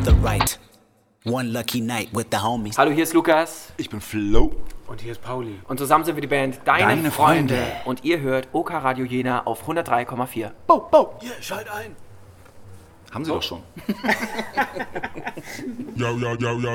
The right. One lucky night with the homies. Hallo, hier ist Lukas. Ich bin Flo. Und hier ist Pauli. Und zusammen sind wir die Band Deine Freunde. Und ihr hört OK Radio Jena auf 103,4. Hier, schalt ein. Haben sie doch schon. Yo, yo, yo, yo.